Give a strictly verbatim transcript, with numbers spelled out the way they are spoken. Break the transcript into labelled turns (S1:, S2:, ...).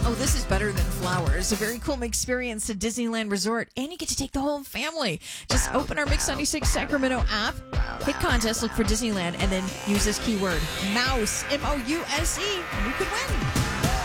S1: Oh, this is better than flowers. A very cool experience at Disneyland Resort. And you get to take the whole family. Just open our Mix ninety-six Sacramento app, hit contest, look for Disneyland, and then use this keyword, mouse, M O U S E, and you could win.